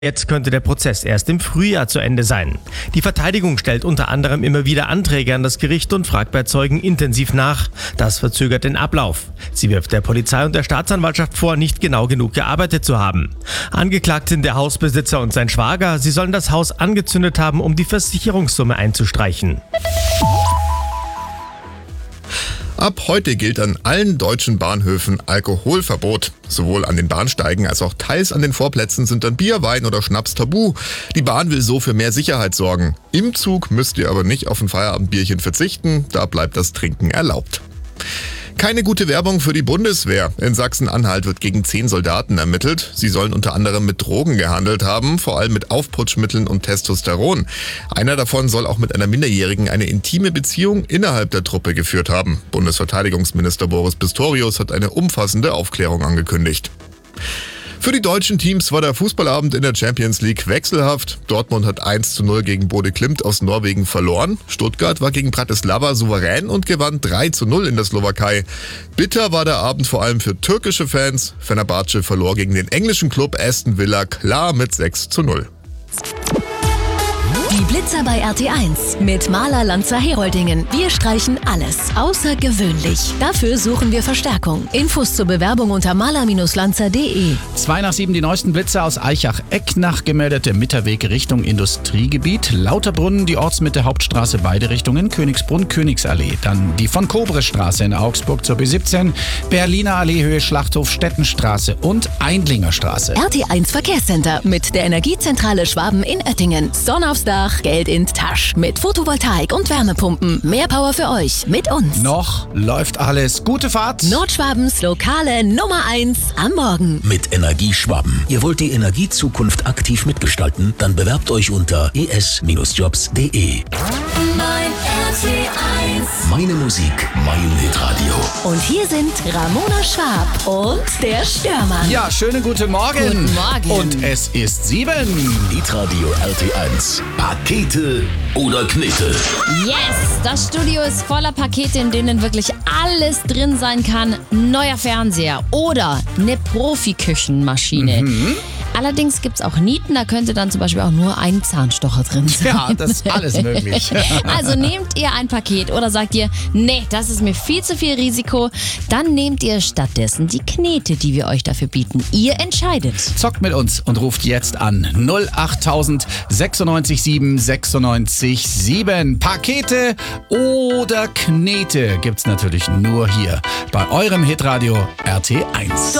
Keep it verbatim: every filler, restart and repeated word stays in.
Jetzt könnte der Prozess erst im Frühjahr zu Ende sein. Die Verteidigung stellt unter anderem immer wieder Anträge an das Gericht und fragt bei Zeugen intensiv nach. Das verzögert den Ablauf. Sie wirft der Polizei und der Staatsanwaltschaft vor, nicht genau genug gearbeitet zu haben. Angeklagt sind der Hausbesitzer und sein Schwager. Sie sollen das Haus angezündet haben, um die Versicherungssumme einzustreichen. Ab heute gilt an allen deutschen Bahnhöfen Alkoholverbot. Sowohl an den Bahnsteigen als auch teils an den Vorplätzen sind dann Bier, Wein oder Schnaps tabu. Die Bahn will so für mehr Sicherheit sorgen. Im Zug müsst ihr aber nicht auf ein Feierabendbierchen verzichten, da bleibt das Trinken erlaubt. Keine gute Werbung für die Bundeswehr. In Sachsen-Anhalt wird gegen zehn Soldaten ermittelt. Sie sollen unter anderem mit Drogen gehandelt haben, vor allem mit Aufputschmitteln und Testosteron. Einer davon soll auch mit einer Minderjährigen eine intime Beziehung innerhalb der Truppe geführt haben. Bundesverteidigungsminister Boris Pistorius hat eine umfassende Aufklärung angekündigt. Für die deutschen Teams war der Fußballabend in der Champions League wechselhaft. Dortmund hat eins zu null gegen Bode Klimt aus Norwegen verloren. Stuttgart war gegen Bratislava souverän und gewann drei zu null in der Slowakei. Bitter war der Abend vor allem für türkische Fans. Fenerbahce verlor gegen den englischen Club Aston Villa klar mit sechs zu null. Die Blitzer bei R T eins mit Maler Lanza Heroldingen. Wir streichen alles außergewöhnlich. Dafür suchen wir Verstärkung. Infos zur Bewerbung unter maler Lanza punkt de. Zwei nach sieben die neuesten Blitzer aus Eichach-Ecknach gemeldet. Im Mitterweg Richtung Industriegebiet. Lauterbrunnen, die Ortsmitte Hauptstraße, beide Richtungen. Königsbrunn, Königsallee. Dann die von Kobres-Straße in Augsburg zur B siebzehn. Berliner Allee, Höhe Schlachthof, Stettenstraße und Eindlingerstraße. R T eins Verkehrscenter mit der Energiezentrale Schwaben in Oettingen. Sonne aufs Dach, Geld in Tasch. Mit Photovoltaik und Wärmepumpen. Mehr Power für euch mit uns. Noch läuft alles. Gute Fahrt. Nordschwabens lokale Nummer eins am Morgen. Mit Energie Schwaben. Ihr wollt die Energiezukunft aktiv mitgestalten? Dann bewerbt euch unter e s jobs punkt de. Mein R T eins. Meine Musik, mein Hitradio. Und hier sind Ramona Schwab und der Störmann. Ja, schönen guten Morgen. Guten Morgen. Und es ist sieben. Hitradio R T eins. Pakete oder Knete? Yes, das Studio ist voller Pakete, in denen wirklich alles drin sein kann. Neuer Fernseher oder eine Profi-Küchenmaschine. Mhm. Allerdings gibt es auch Nieten, da könnte dann zum Beispiel auch nur ein Zahnstocher drin sein. Ja, das ist alles möglich. Also nehmt ihr ein Paket oder sagt ihr, nee, das ist mir viel zu viel Risiko, dann nehmt ihr stattdessen die Knete, die wir euch dafür bieten. Ihr entscheidet. Zockt mit uns und ruft jetzt an null acht tausend sechsundneunzig sieben sechsundneunzig sieben. Pakete oder Knete gibt's natürlich nur hier bei eurem Hitradio R T eins.